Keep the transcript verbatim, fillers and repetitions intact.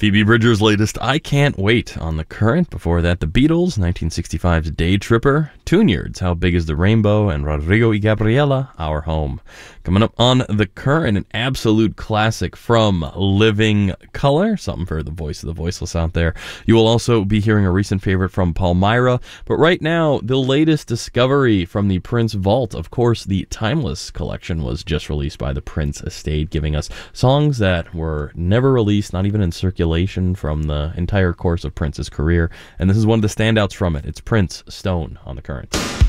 Phoebe Bridgers' latest I Can't Wait on The Current. Before that, The Beatles, nineteen sixty-five's Day Tripper, Tune-Yards, How Big is the Rainbow, and Rodrigo y Gabriela, Our Home. Coming up on The Current, an absolute classic from Living Colour, something for the voice of the voiceless out there. You will also be hearing a recent favorite from Palmyra, but right now, the latest discovery from the Prince Vault. Of course, the Timeless collection was just released by the Prince Estate, giving us songs that were never released, not even in circulation from the entire course of Prince's career, and this is one of the standouts from it. It's Prince, Stone, on The Current.